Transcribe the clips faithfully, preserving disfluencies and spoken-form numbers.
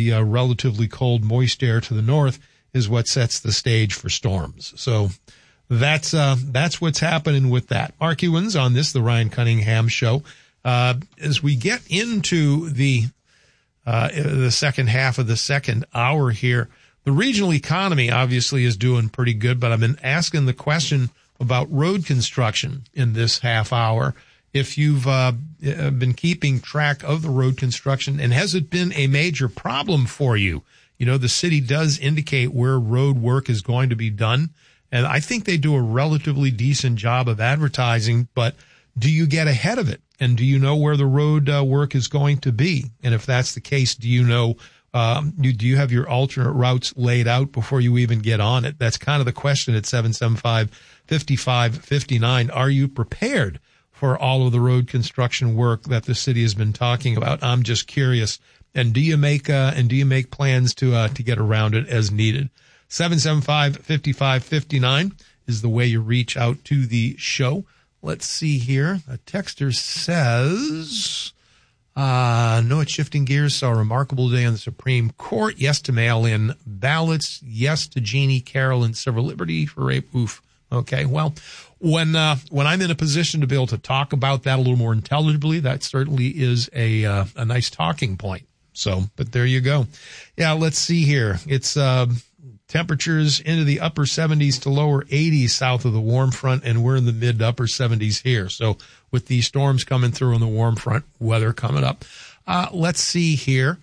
the uh, relatively cold, moist air to the north is what sets the stage for storms. So that's uh, that's what's happening with that. Mark Ewins on this, the Ryan Cunningham Show. Uh, as we get into the uh, the second half of the second hour here, the regional economy obviously is doing pretty good, but I've been asking the question about road construction in this half hour. If you've uh, been keeping track of the road construction, and has it been a major problem for you? You know, the city does indicate where road work is going to be done, and I think they do a relatively decent job of advertising, but do you get ahead of it? And do you know where the road uh, work is going to be? And if that's the case, do you know, um, do, do you have your alternate routes laid out before you even get on it? That's kind of the question at seven seven five, five five five nine. Are you prepared for all of the road construction work that the city has been talking about? I'm just curious. And do you make, uh, and do you make plans to, uh, to get around it as needed? seven seven five, five five five nine is the way you reach out to the show. Let's see here. A texter says, uh, no, it's shifting gears. Saw a remarkable day on the Supreme Court. Yes to mail-in ballots. Yes to Jeannie Carroll and civil liberty for rape. Oof. Okay. Well, when, uh, when I'm in a position to be able to talk about that a little more intelligibly, that certainly is a, uh, a nice talking point. So, but there you go. Yeah. Let's see here. It's, uh, temperatures into the upper seventies to lower eighties south of the warm front, and we're in the mid to upper seventies here. So with these storms coming through on the warm front, weather coming up. Uh, let's see here.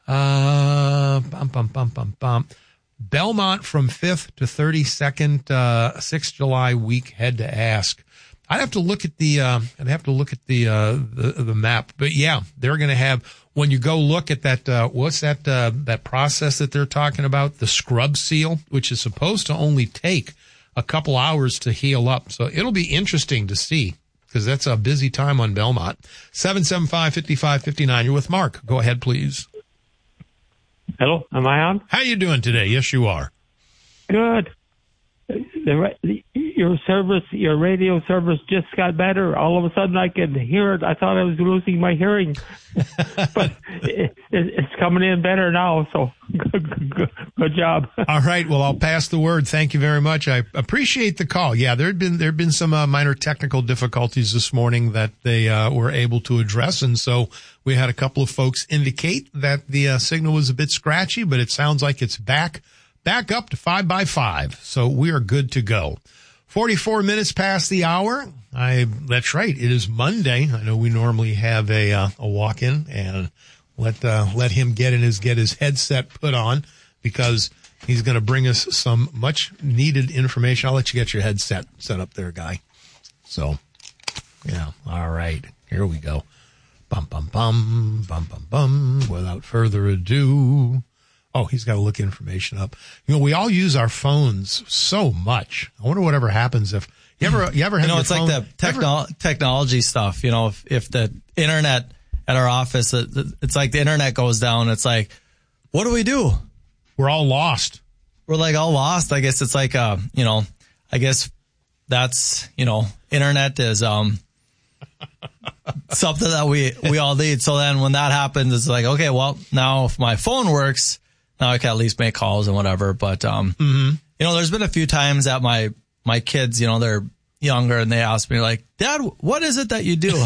Uh, bum, bum, bum, bum, bum. Belmont from fifth to thirty-second, uh, sixth of July week head to ask. I'd have to look at the, uh, I'd have to look at the, uh, the, the map, but yeah, they're going to have, when you go look at that, uh, what's that, uh, that process that they're talking about? The scrub seal, which is supposed to only take a couple hours to heal up. So it'll be interesting to see, because that's a busy time on Belmont. seven seven five, five five five nine. You're with Mark. Go ahead, please. Hello, am I on? How you doing today? Yes, you are. Good. The, the, your service, your radio service just got better. All of a sudden I could hear it. I thought I was losing my hearing, but it, it, it's coming in better now. So good, good, good job. All right. Well, I'll pass the word. Thank you very much. I appreciate the call. Yeah, there had been, there had been some uh, minor technical difficulties this morning that they uh, were able to address. And so we had a couple of folks indicate that the uh, signal was a bit scratchy, but it sounds like it's back. Back up to five by five. So we are good to go. forty-four minutes past the hour. I, that's right. It is Monday. I know we normally have a, uh, a walk in and let, uh, let him get in his, get his headset put on, because he's going to bring us some much needed information. I'll let you get your headset set up there, guy. So, yeah. All right. Here we go. Bum, bum, bum, bum, bum, bum. Without further ado. Oh, he's got to look information up. You know, we all use our phones so much. I wonder whatever happens if you ever, you ever have, you know, your it's phone, like the techno- ever, technology stuff. You know, if, if the internet at our office, it's like the internet goes down. It's like, what do we do? We're all lost. We're like all lost. I guess it's like, uh, you know, I guess that's, you know, internet is, um, something that we, we all need. So then when that happens, it's like, okay, well, now if my phone works, now I can at least make calls and whatever. But, um, mm-hmm. you know, there's been a few times that my, my kids, you know, they're younger and they ask me like, Dad, what is it that you do?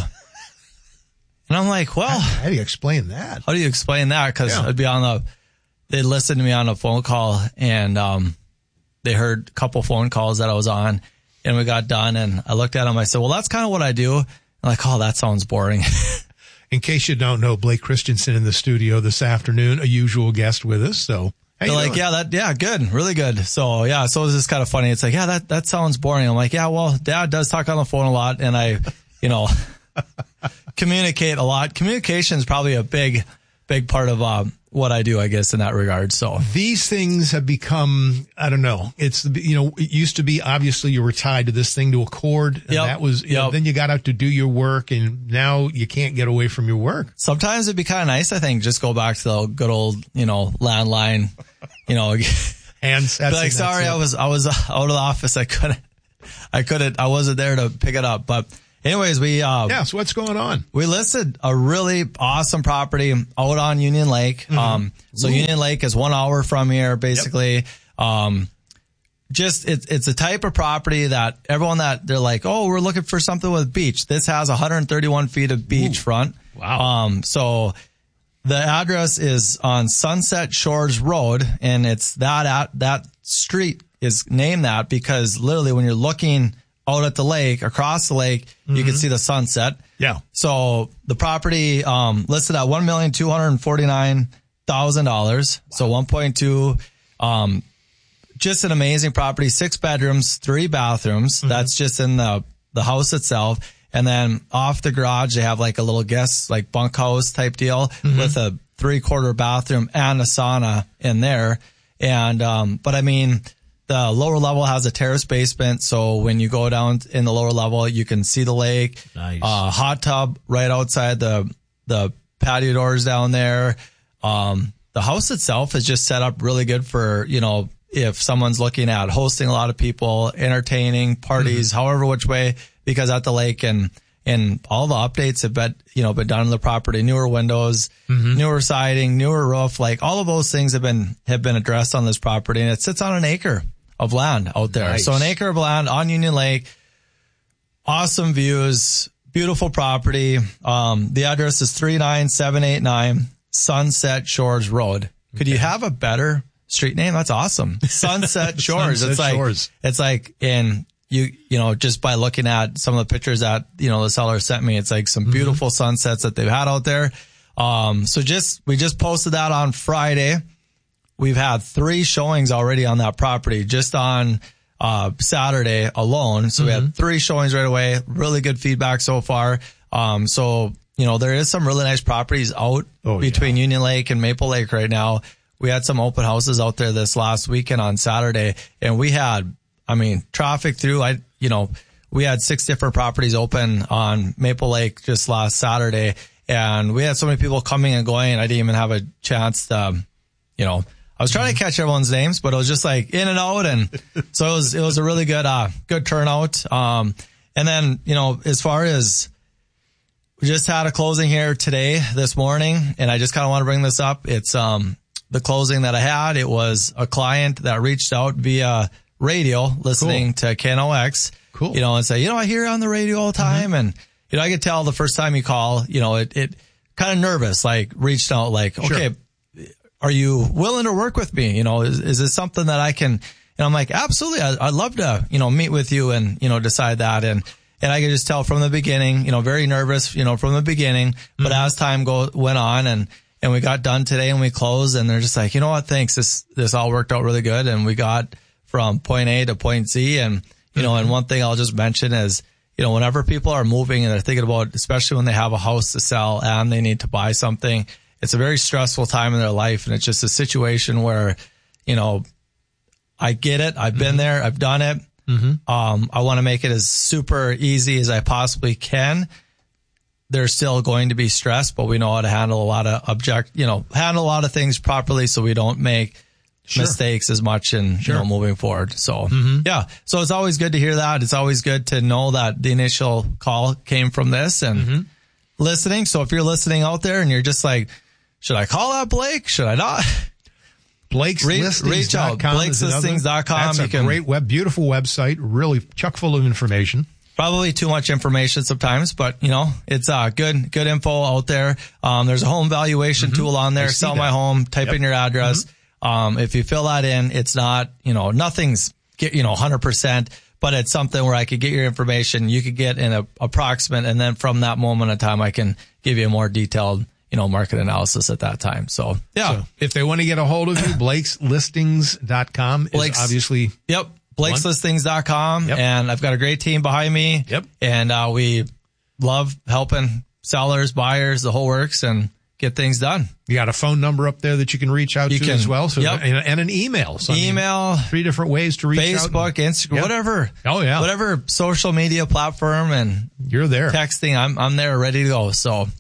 And I'm like, well, how, how do you explain that? How do you explain that? Cause yeah. I'd be on the, they'd listen to me on a phone call and, um, they heard a couple phone calls that I was on and we got done and I looked at them. I said, well, that's kind of what I do. I'm like, oh, that sounds boring. In case you don't know, Blake Christensen in the studio this afternoon, a usual guest with us. So they're like, doing? yeah, that, yeah, good. Really good. So yeah, so it's just kind of funny. It's like, yeah, that, that sounds boring. I'm like, yeah, well, Dad does talk on the phone a lot and I, you know, communicate a lot. Communication is probably a big, big part of, um, what I do, I guess, in that regard. So these things have become, I don't know. It's, you know, it used to be obviously you were tied to this thing to a cord. And yep. that was, you yep. know, then you got out to do your work and now you can't get away from your work. Sometimes it'd be kind of nice, I think, just go back to the good old, you know, landline, you know, handsets. Like, sorry, I was, I was out of the office. I couldn't, I couldn't, I wasn't there to pick it up. But anyways, we, uh, yeah, so what's going on? We listed a really awesome property out on Union Lake. Mm-hmm. Um, so Ooh. Union Lake is one hour from here, basically. Yep. Um, just, it's, it's a type of property that everyone that they're like, oh, we're looking for something with beach. This has one hundred thirty-one feet of beachfront. Wow. Um, so the address is on Sunset Shores Road, and it's that, at, that street is named that because literally when you're looking out at the lake, across the lake, mm-hmm. you can see the sunset. Yeah. So the property, um, listed at one million two hundred forty-nine thousand dollars. Wow. So one point two, um, just an amazing property, six bedrooms, three bathrooms. Mm-hmm. That's just in the, the house itself. And then off the garage, they have like a little guest, like bunkhouse type deal mm-hmm. with a three quarter bathroom and a sauna in there. And, um, but I mean, the lower level has a terrace basement. So when you go down in the lower level, you can see the lake. Nice. Uh, hot tub right outside the, the patio doors down there. Um, the house itself is just set up really good for, you know, if someone's looking at hosting a lot of people, entertaining parties, mm-hmm. however which way, because at the lake and, and all the updates have been, you know, been done on the property, newer windows, mm-hmm. newer siding, newer roof, like all of those things have been, have been addressed on this property, and it sits on an acre of land out there. Nice. So an acre of land on Union Lake, awesome views, beautiful property. Um, the address is three nine seven eight nine Sunset Shores Road. Could okay. you have a better street name? That's awesome. Sunset Shores. Sunset it's like, Shores. It's like in, you, you know, just by looking at some of the pictures that, you know, the seller sent me, it's like some mm-hmm. beautiful sunsets that they've had out there. Um, so just, we just posted that on Friday. We've had three showings already on that property just on, uh, Saturday alone. So mm-hmm. we had three showings right away. Really good feedback so far. Um, so, you know, there is some really nice properties out oh, between yeah. Union Lake and Maple Lake right now. We had some open houses out there this last weekend on Saturday, and we had, I mean, traffic through, I, you know, we had six different properties open on Maple Lake just last Saturday, and we had so many people coming and going, I didn't even have a chance to, you know, I was trying to catch everyone's names, but it was just like in and out. And so it was, it was a really good, uh, good turnout. Um, and then, you know, as far as we just had a closing here today, this morning, and I just kind of want to bring this up. It's, um, the closing that I had, it was a client that reached out via radio listening cool. to K N O X, cool. you know, and say, you know, I hear you on the radio all the time. Mm-hmm. And, you know, I could tell the first time you call, you know, it, it kind of nervous, like reached out like, sure. okay, are you willing to work with me? You know, is, is this something that I can, and I'm like, absolutely. I, I'd love to, you know, meet with you and, you know, decide that. And, and I could just tell from the beginning, you know, very nervous, you know, from the beginning, mm-hmm. but as time go, went on and, and we got done today and we closed, and they're just like, you know what? Thanks. This, this all worked out really good. And we got from point A to point Z. And, you know, mm-hmm. and one thing I'll just mention is, you know, whenever people are moving and they're thinking about, especially when they have a house to sell and they need to buy something, it's a very stressful time in their life. And it's just a situation where, you know, I get it. I've been mm-hmm. there. I've done it. Mm-hmm. Um, I want to make it as super easy as I possibly can. There's still going to be stress, but we know how to handle a lot of object, you know, handle a lot of things properly so we don't make sure. mistakes as much and, sure. you know, moving forward. So, mm-hmm. yeah. So it's always good to hear that. It's always good to know that the initial call came from this and mm-hmm. listening. So if you're listening out there and you're just like, should I call out Blake? Should I not? Blake's Re- Listings. Reach out. Blakes Listings dot com. That's a you can, great web, beautiful website, really chock full of information. Probably too much information sometimes, but you know, it's uh good, good info out there. Um, there's a home valuation mm-hmm. tool on there. Sell that. My home, type yep. in your address. Mm-hmm. Um, if you fill that in, it's not, you know, nothing's get, you know, one hundred percent, but it's something where I could get your information. You could get an a, approximate. And then from that moment in time, I can give you a more detailed, you know, market analysis at that time. So yeah. So if they want to get a hold of you, Blakes Listings dot com is obviously. Yep. Blakes Listings dot com. Yep. And I've got a great team behind me. Yep. And, uh, we love helping sellers, buyers, the whole works, and get things done. You got a phone number up there that you can reach out you to can, as well. So yep. and, and an email. So email. I mean, three different ways to reach Facebook, out. Facebook, Instagram, yep. whatever. Oh yeah. Whatever social media platform and you're there. Texting. I'm, I'm there ready to go. So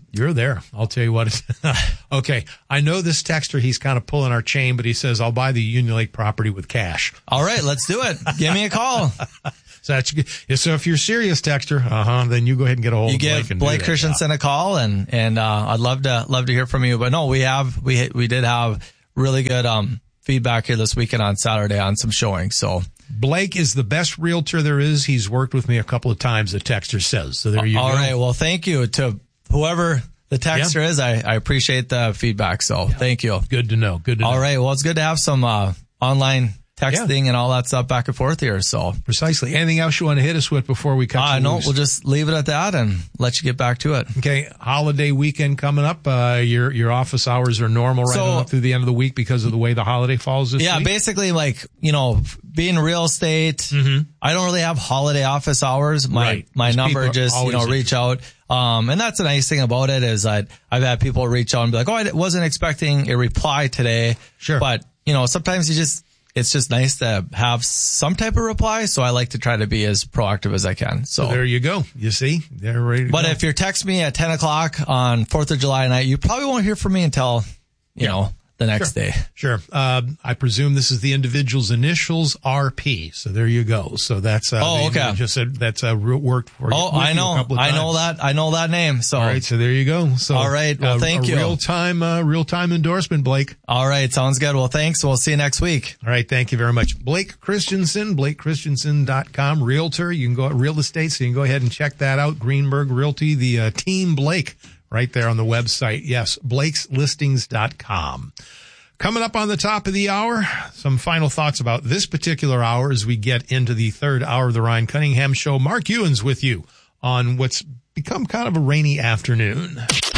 you're there. I'll tell you what. Okay. I know this texter, he's kind of pulling our chain, but he says, I'll buy the Union Lake property with cash. All right, let's do it. Give me a call. So that's good. So if you're serious, texter, uh-huh, then you go ahead and get a hold you of Blake. You and give Blake Christensen a call, and, and, uh, I'd love to, love to hear from you. But no, we have, we, we did have really good, um, feedback here this weekend on Saturday on some showing. So Blake is the best realtor there is. He's worked with me a couple of times, the texter says. So there you All go. All right. Well, thank you to whoever the texter yeah. is. I, I appreciate the feedback. So yeah. thank you. Good to know. Good to all know. All right. Well, it's good to have some, uh, online texting yeah. and all that stuff back and forth here. So precisely. Anything else you want to hit us with before we cut? I uh, know we'll just leave it at that and let you get back to it. Okay. Holiday weekend coming up. Uh, your, your office hours are normal right so, on up through the end of the week because of the way the holiday falls this yeah, week. Yeah. Basically, like, you know, being real estate, mm-hmm. I don't really have holiday office hours. My, right. my number just, you know, reach out. Um, and that's the nice thing about it is that I've had people reach out and be like, oh, I wasn't expecting a reply today. Sure. But, you know, sometimes you just, it's just nice to have some type of reply. So I like to try to be as proactive as I can. So, so there you go. You see, they're ready to But go. if you're texting me at ten o'clock on fourth of July night, you probably won't hear from me until, you yeah. know, the next sure. day. Sure. Uh, I presume this is the individual's initials, R P. So there you go. So that's, uh, oh, okay. Just said that's, uh, worked for you. Oh, I know. I know that. I know that name. So. All right. So there you go. So. All right. Well, uh, thank a you. Real time, uh, real time endorsement, Blake. All right. Sounds good. Well, thanks. We'll see you next week. All right. Thank you very much. Blake Christensen, blake christensen dot com, realtor. You can go real estate. So you can go ahead and check that out. Greenberg Realty, the, uh, Team Blake right there on the website. Yes. blakes listings dot com. Coming up on the top of the hour, some final thoughts about this particular hour as we get into the third hour of the Ryan Cunningham Show. Mark Ewens with you on what's become kind of a rainy afternoon.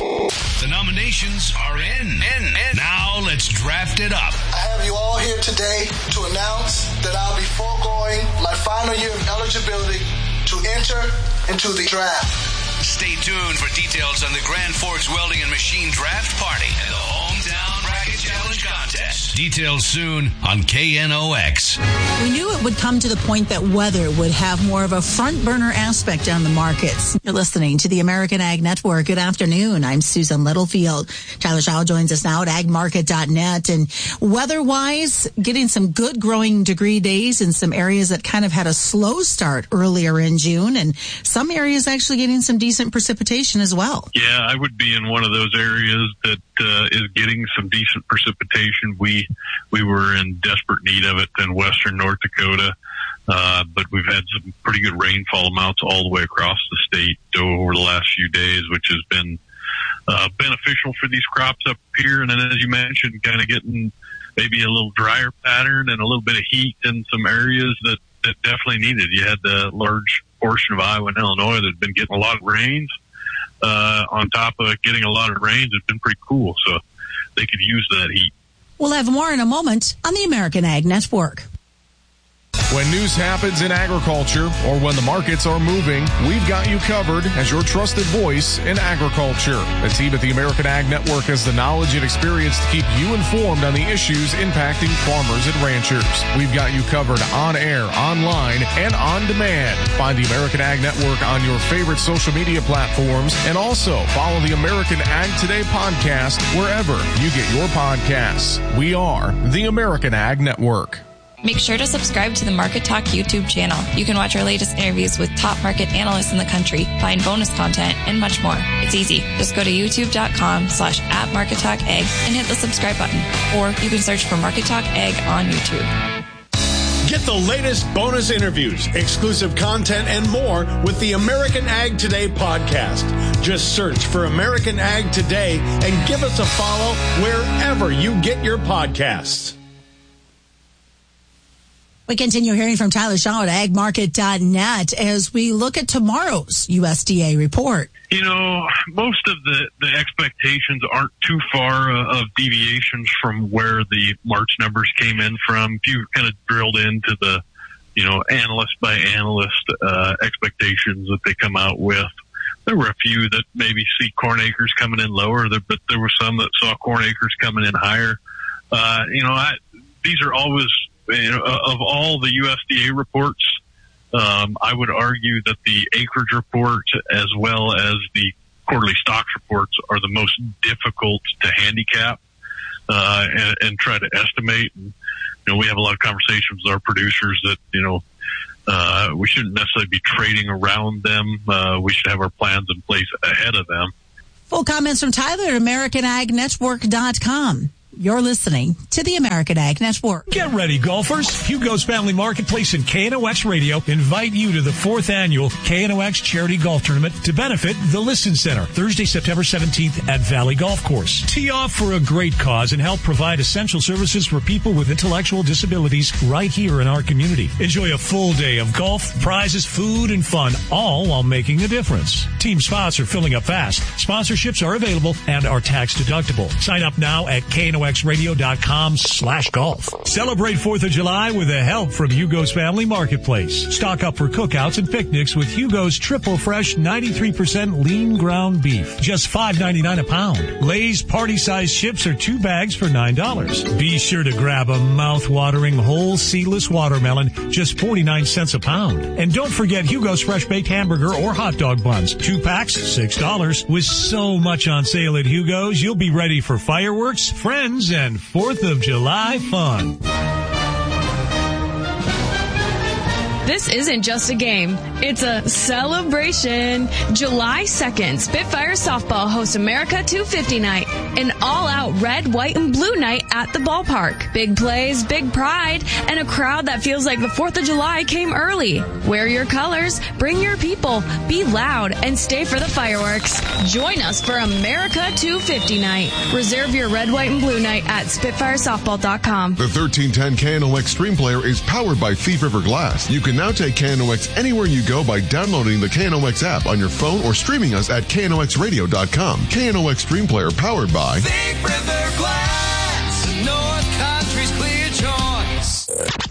The nominations are in. in, in. Now let's draft it up. I have you all here today to announce that I'll be foregoing my final year of eligibility to enter into the draft. Stay tuned for details on the Grand Forks Welding and Machine Draft Party and the Hometown Bracket Challenge Contest. Details soon on K N O X. We knew it would come to the point that weather would have more of a front burner aspect on the markets. You're listening to the American Ag Network. Good afternoon. I'm Susan Littlefield. Tyler Shaw joins us now at ag market dot net. And weather-wise, getting some good growing degree days in some areas that kind of had a slow start earlier in June. And some areas actually getting some decent precipitation as well. Yeah, I would be in one of those areas that uh, is getting some decent precipitation. We we were in desperate need of it in western North Dakota, uh, but we've had some pretty good rainfall amounts all the way across the state over the last few days, which has been uh, beneficial for these crops up here. And then, as you mentioned, kind of getting maybe a little drier pattern and a little bit of heat in some areas that, that definitely needed. You had the large portion of Iowa and Illinois that had been getting a lot of rains. Uh, on top of getting a lot of rains, it's been pretty cool, so they could use that heat. We'll have more in a moment on the American Ag Network. When news happens in agriculture or when the markets are moving, we've got you covered as your trusted voice in agriculture. The team at the American Ag Network has the knowledge and experience to keep you informed on the issues impacting farmers and ranchers. We've got you covered on air, online, and on demand. Find the American Ag Network on your favorite social media platforms and also follow the American Ag Today podcast wherever you get your podcasts. We are the American Ag Network. Make sure to subscribe to the Market Talk YouTube channel. You can watch our latest interviews with top market analysts in the country, find bonus content, and much more. It's easy. Just go to youtube.com slash at Market Talk Ag and hit the subscribe button. Or you can search for Market Talk Ag on YouTube. Get the latest bonus interviews, exclusive content, and more with the American Ag Today podcast. Just search for American Ag Today and give us a follow wherever you get your podcasts. We continue hearing from Tyler Shaw at ag market dot net as we look at tomorrow's U S D A report. You know, most of the, the expectations aren't too far uh, of deviations from where the March numbers came in from. If you kind of drilled into the, you know, analyst by analyst uh, expectations that they come out with, there were a few that maybe see corn acres coming in lower, but there were some that saw corn acres coming in higher. Uh, you know, I, these are always, you know, of all the U S D A reports, um, I would argue that the acreage report as well as the quarterly stocks reports are the most difficult to handicap uh, and, and try to estimate. And, you know, we have a lot of conversations with our producers that, you know, uh, we shouldn't necessarily be trading around them. Uh, we should have our plans in place ahead of them. Full comments from Tyler at American Ag Network dot com. You're listening to the American Ag Network. Get ready, golfers. Hugo's Family Marketplace and K N O X Radio invite you to the fourth annual K N O X Charity Golf Tournament to benefit the Listen Center, Thursday, September seventeenth at Valley Golf Course. Tee off for a great cause and help provide essential services for people with intellectual disabilities right here in our community. Enjoy a full day of golf, prizes, food, and fun, all while making a difference. Team spots are filling up fast. Sponsorships are available and are tax deductible. Sign up now at K N O X radio dot com slash golf. Celebrate fourth of July with the help from Hugo's Family Marketplace. Stock up for cookouts and picnics with Hugo's triple fresh ninety-three percent lean ground beef. Just five ninety-nine a pound. Lay's party size chips are two bags for nine dollars. Be sure to grab a mouth-watering whole seedless watermelon, just forty-nine cents a pound. And don't forget Hugo's fresh baked hamburger or hot dog buns. Two packs, six dollars. With so much on sale at Hugo's, you'll be ready for fireworks, friends, and fourth of July fun. This isn't just a game. It's a celebration. July second, Spitfire Softball hosts America two fifty Night, an all-out red, white, and blue night at the ballpark. Big plays, big pride, and a crowd that feels like the fourth of July came early. Wear your colors, bring your people, be loud, and stay for the fireworks. Join us for America two fifty Night. Reserve your red, white, and blue night at spitfire softball dot com. The thirteen ten K N O X Stream Player is powered by Thief River Glass. You can now take K N O X anywhere you go by downloading the K N O X app on your phone or streaming us at K N O X radio dot com. K N O X Stream Player powered by Thief River Glass, North Country's clear choice.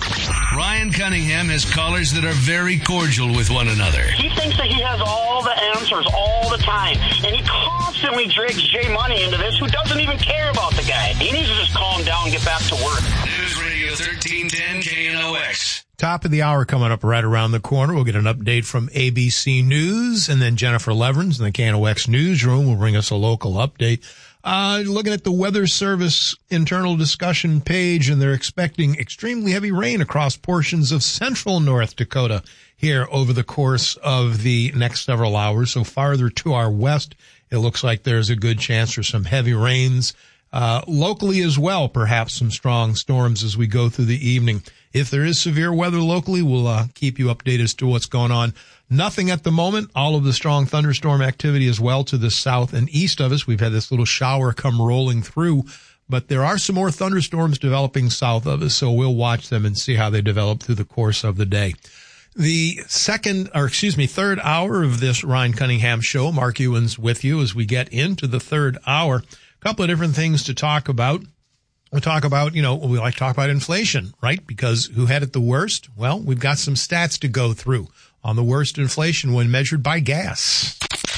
Ryan Cunningham has callers that are very cordial with one another. He thinks that he has all the answers all the time, and he constantly drags Jay Money into this, who doesn't even care about the guy. He needs to just calm down and get back to work. News Radio thirteen ten K N O X. Top of the hour coming up right around the corner. We'll get an update from A B C News, and then Jennifer Leverins in the K N O X newsroom will bring us a local update. Uh, looking at the Weather Service internal discussion page, and they're expecting extremely heavy rain across portions of central North Dakota here over the course of the next several hours. So farther to our west, it looks like there's a good chance for some heavy rains. Uh, locally as well, perhaps some strong storms as we go through the evening. If there is severe weather locally, we'll uh, keep you updated as to what's going on. Nothing at the moment. All of the strong thunderstorm activity as well to the south and east of us. We've had this little shower come rolling through, but there are some more thunderstorms developing south of us, so we'll watch them and see how they develop through the course of the day. The second, or excuse me, third hour of this Ryan Cunningham show, Mark Ewan's with you as we get into the third hour. A couple of different things to talk about. We'll talk about, you know, we like to talk about inflation, right? Because who had it the worst? Well, we've got some stats to go through on the worst inflation when measured by gas.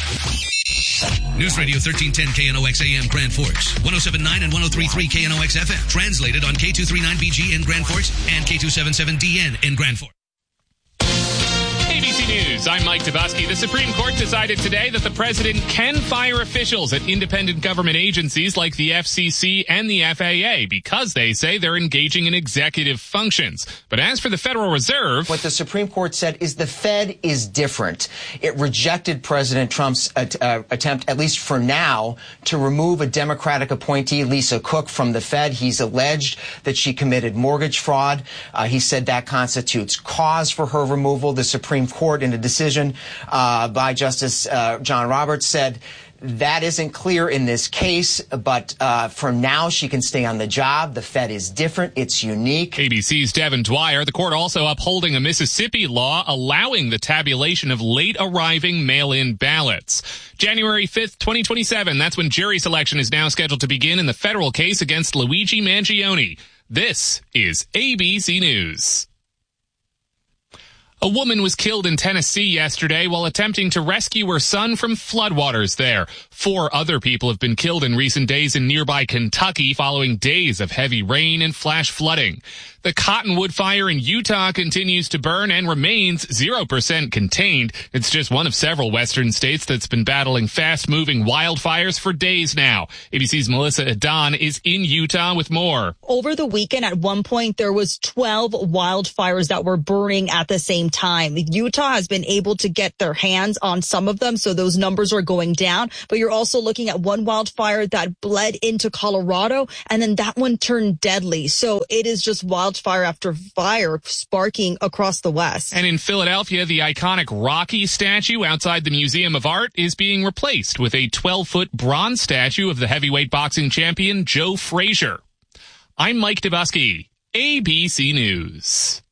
News Radio thirteen ten K N O X A M Grand Forks, one oh seven point nine and one oh three point three K N O X F M. Translated on K two thirty-nine B G in Grand Forks and K two seventy-seven D N in Grand Forks. A B C News, I'm Mike Dubusky. The Supreme Court decided today that the president can fire officials at independent government agencies like the F C C and the F A A because they say they're engaging in executive functions. But as for the Federal Reserve... What the Supreme Court said is the Fed is different. It rejected President Trump's uh, attempt, at least for now, to remove a Democratic appointee, Lisa Cook, from the Fed. He's alleged that she committed mortgage fraud. Uh, he said that constitutes cause for her removal. The Supreme Court, in a decision uh, by Justice uh, John Roberts, said that isn't clear in this case, but uh, for now she can stay on the job. The Fed is different. It's unique. A B C's Devin Dwyer. The court also upholding a Mississippi law allowing the tabulation of late arriving mail-in ballots. January fifth, twenty twenty-seven. That's when jury selection is now scheduled to begin in the federal case against Luigi Mangione. This is A B C News. A woman was killed in Tennessee yesterday while attempting to rescue her son from floodwaters there. Four other people have been killed in recent days in nearby Kentucky following days of heavy rain and flash flooding. The Cottonwood Fire in Utah continues to burn and remains zero percent contained. It's just one of several western states that's been battling fast-moving wildfires for days now. A B C's Melissa Adon is in Utah with more. Over the weekend, at one point, there was twelve wildfires that were burning at the same time. Utah has been able to get their hands on some of them, so those numbers are going down. But you're also looking at one wildfire that bled into Colorado, and then that one turned deadly. So it is just wildfire after fire sparking across the West. And in Philadelphia, the iconic Rocky statue outside the Museum of Art is being replaced with a twelve-foot bronze statue of the heavyweight boxing champion Joe Frazier. I'm Mike Dubusky, A B C News.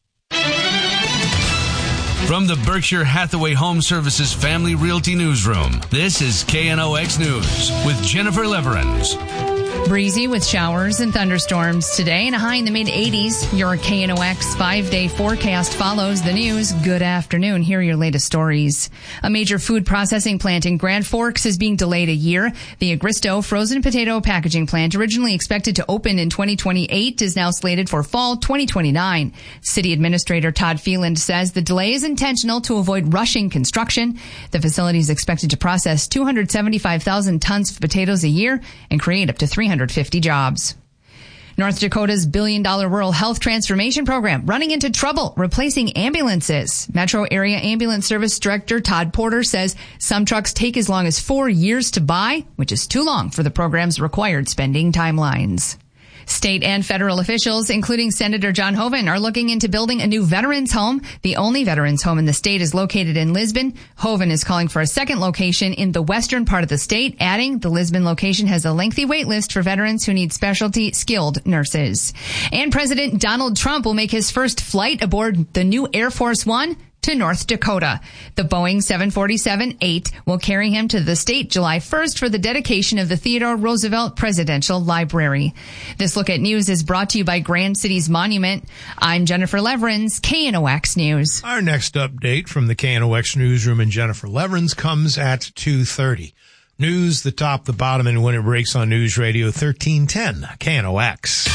From the Berkshire Hathaway Home Services Family Realty Newsroom, this is K N O X News with Jennifer Leverins. Breezy with showers and thunderstorms today and a high in the mid eighties. Your K N O X five-day forecast follows the news. Good afternoon. Here are your latest stories. A major food processing plant in Grand Forks is being delayed a year. The Agristo frozen potato packaging plant, originally expected to open in twenty twenty-eight, is now slated for fall twenty twenty-nine. City Administrator Todd Phelan says the delay is intentional to avoid rushing construction. The facility is expected to process two hundred seventy-five thousand tons of potatoes a year and create up to three hundred fifty jobs. North Dakota's billion-dollar rural health transformation program running into trouble replacing ambulances. Metro Area Ambulance Service Director Todd Porter says some trucks take as long as four years to buy, which is too long for the program's required spending timelines. State and federal officials, including Senator John Hoeven, are looking into building a new veterans home. The only veterans home in the state is located in Lisbon. Hoeven is calling for a second location in the western part of the state, adding the Lisbon location has a lengthy wait list for veterans who need specialty skilled nurses. And President Donald Trump will make his first flight aboard the new Air Force One to North Dakota. The Boeing seven forty-seven eight will carry him to the state July first for the dedication of the Theodore Roosevelt Presidential Library. This look at news is brought to you by Grand Cities Monument. I'm Jennifer Leverins, K N O X News. Our next update from the K N O X newsroom and Jennifer Leverins comes at two thirty. News, the top, the bottom, and when it breaks on News Radio thirteen ten, K N O X.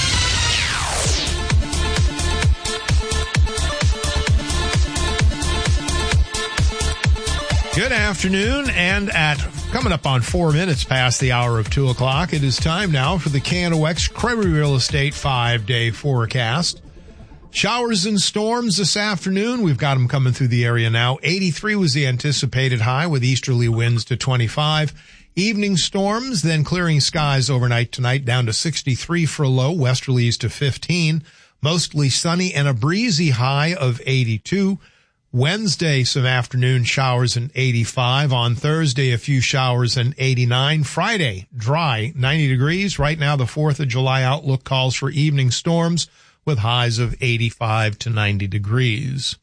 Good afternoon, and at coming up on four minutes past the hour of two o'clock, it is time now for the K N O X Crary Real Estate five-day forecast. Showers and storms this afternoon. We've got them coming through the area now. eighty-three was the anticipated high with easterly winds to twenty-five. Evening storms, then clearing skies overnight tonight down to sixty-three for a low, westerlies to fifteen. Mostly sunny and a breezy high of eighty-two. Wednesday, some afternoon showers and eighty-five. On Thursday, a few showers and eighty-nine. Friday, dry, ninety degrees. Right now, the fourth of July outlook calls for evening storms with highs of eighty-five to ninety degrees.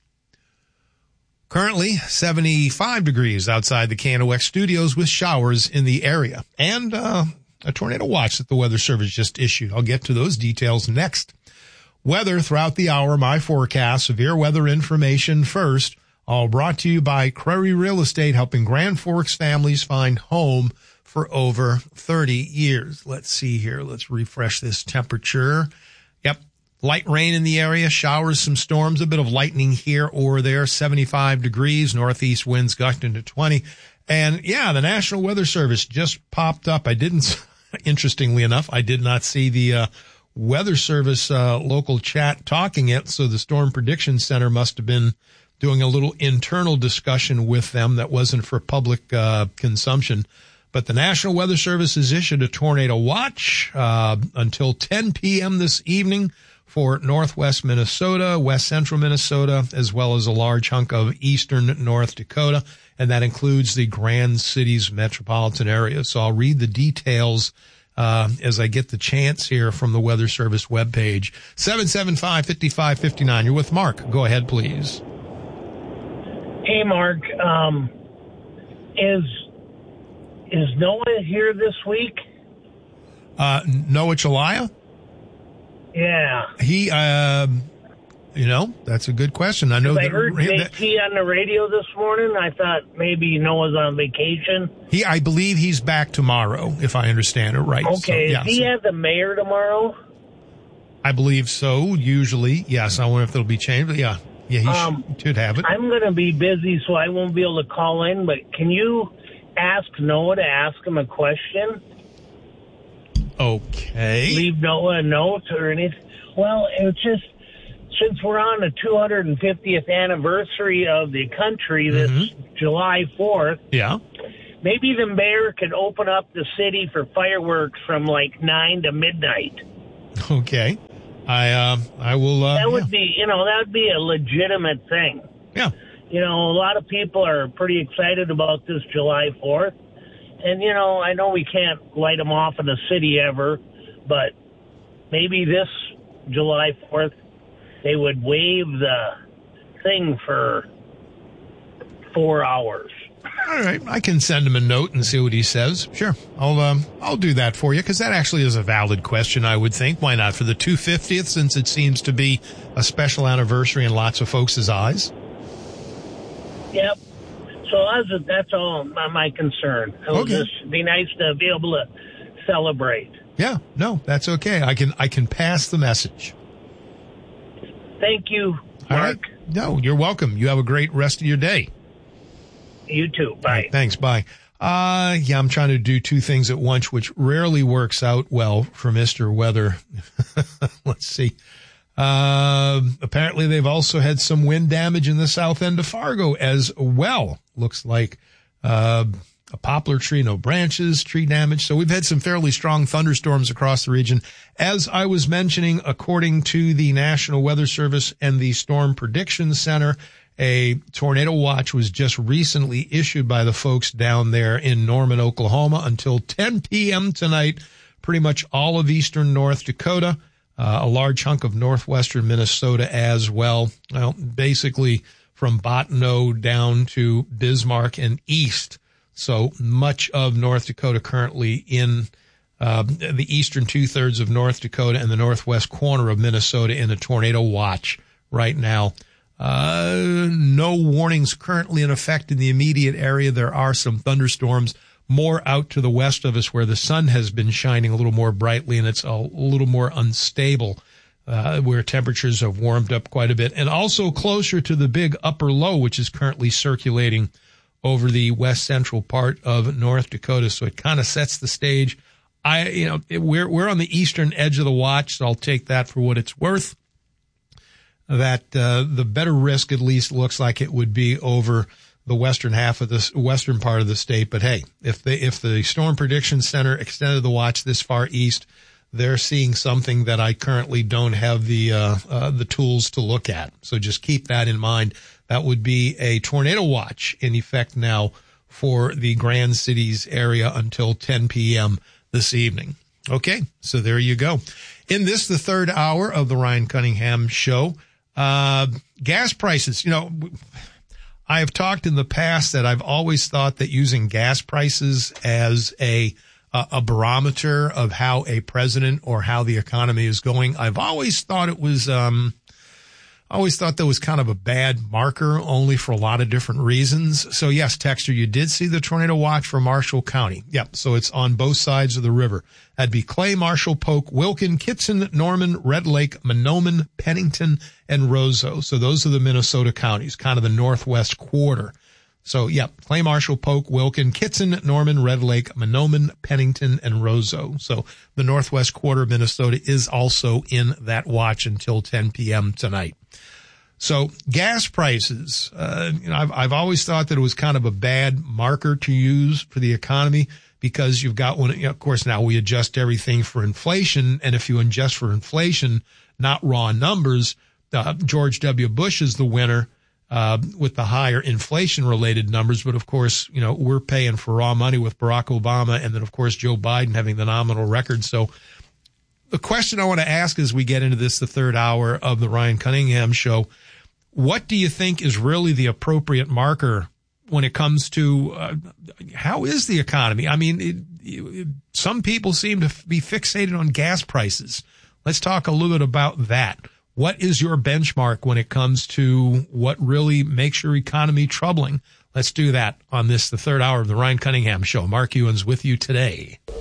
Currently, seventy-five degrees outside the K N O X studios with showers in the area. And uh, a tornado watch that the Weather Service just issued. I'll get to those details next. Weather throughout the hour, my forecast, severe weather information first, all brought to you by Crary Real Estate, helping Grand Forks families find home for over thirty years. Let's see here. Let's refresh this temperature. Yep. Light rain in the area, showers, some storms, a bit of lightning here or there, seventy-five degrees, northeast winds gusting to twenty. And yeah, the National Weather Service just popped up. I didn't, interestingly enough, I did not see the, uh, Weather Service uh, local chat talking it, so the Storm Prediction Center must have been doing a little internal discussion with them that wasn't for public uh, consumption. But the National Weather Service has issued a tornado watch uh, until ten p.m. this evening for northwest Minnesota, west central Minnesota, as well as a large hunk of eastern North Dakota, and that includes the Grand Cities metropolitan area. So I'll read the details Uh, as I get the chance here from the Weather Service webpage. seven seven five, five five five nine. You're with Mark. Go ahead, please. Hey, Mark. Um, is is Noah here this week? Uh, Noah Chalaya? Yeah. He, uh, you know, that's a good question. I know that. I that, heard J that, T on the radio this morning. I thought maybe Noah's on vacation. He, I believe he's back tomorrow, if I understand it right. Okay. So, yeah, is he so. at the mayor tomorrow? I believe so. Usually, yes. I wonder if it'll be changed, but yeah, yeah, he Um, sh- should have it. I'm going to be busy, so I won't be able to call in, but can you ask Noah to ask him a question? Okay. Leave Noah a note or anything? Well, it's just, since we're on the two hundred fiftieth anniversary of the country this Mm-hmm. July fourth, Yeah. maybe the mayor could open up the city for fireworks from like nine to midnight. Okay. I uh, I will. Uh, That would yeah. be, you know, that would be a legitimate thing. Yeah. You know, a lot of people are pretty excited about this July fourth. And, you know, I know we can't light them off in the city ever, but maybe this July fourth, they would waive the thing for four hours. All right, I can send him a note and see what he says. Sure, I'll um, I'll do that for you because that actually is a valid question. I would think. Why not for the two hundred fiftieth? Since it seems to be a special anniversary in lots of folks' eyes. Yep. So that's, that's all my, my concern. It would Okay. just be nice to be able to celebrate. Yeah, no, that's okay. I can I can pass the message. Thank you, All Mark. right. No, you're welcome. You have a great rest of your day. You too. Bye. All right, thanks. Bye. Uh, yeah, I'm trying to do two things at once, which rarely works out well for Mister Weather. Let's see. Uh, apparently they've also had some wind damage in the south end of Fargo as well. Looks like, uh, a poplar tree, no branches, tree damage. So we've had some fairly strong thunderstorms across the region. As I was mentioning, according to the National Weather Service and the Storm Prediction Center, a tornado watch was just recently issued by the folks down there in Norman, Oklahoma until ten p.m. tonight. Pretty much all of eastern North Dakota, uh, a large chunk of northwestern Minnesota as well. Well, basically from Bottineau down to Bismarck and east. So much of North Dakota currently in uh, the eastern two-thirds of North Dakota and the northwest corner of Minnesota in a tornado watch right now. Uh, no warnings currently in effect in the immediate area. There are some thunderstorms more out to the west of us where the sun has been shining a little more brightly and it's a little more unstable, uh, where temperatures have warmed up quite a bit. And also closer to the big upper low, which is currently circulating over the west central part of North Dakota. So it kind of sets the stage. I, you know, it, we're, we're on the eastern edge of the watch, so I'll take that for what it's worth. That uh, the better risk at least looks like it would be over the western half of the western part of the state. But hey, if the if the Storm Prediction Center extended the watch this far east, they're seeing something that I currently don't have the uh, uh, the tools to look at. So just keep that in mind. That would be a tornado watch in effect now for the Grand Cities area until ten p.m. this evening. Okay, so there you go. In this, the third hour of the Ryan Cunningham Show. Uh, gas prices, you know, I have talked in the past that I've always thought that using gas prices as a, a, a barometer of how a president or how the economy is going, I've always thought it was, um, I always thought that was kind of a bad marker only for a lot of different reasons. So yes, Texter, you did see the tornado watch for Marshall County. Yep. So it's on both sides of the river. That'd be Clay, Marshall, Polk, Wilkin, Kitson, Norman, Red Lake, Mahnomen, Pennington, and Roseau. So those are the Minnesota counties, kind of the northwest quarter. So yep, Clay, Marshall, Polk, Wilkin, Kitson, Norman, Red Lake, Mahnomen, Pennington, and Roseau. So the northwest quarter of Minnesota is also in that watch until ten p.m. tonight. So gas prices, uh, you know, I've, I've always thought that it was kind of a bad marker to use for the economy because you've got one, you know, of course, now we adjust everything for inflation. And if you adjust for inflation, not raw numbers, uh, George W. Bush is the winner, uh, with the higher inflation related numbers. But of course, you know, we're paying for raw money with Barack Obama and then of course, Joe Biden having the nominal record. So the question I want to ask as we get into this, the third hour of the Ryan Cunningham Show, what do you think is really the appropriate marker when it comes to uh, how is the economy? I mean, it, it, some people seem to be fixated on gas prices. Let's talk a little bit about that. What is your benchmark when it comes to what really makes your economy troubling? Let's do that on this, the third hour of the Ryan Cunningham Show. Mark Ewens with you today.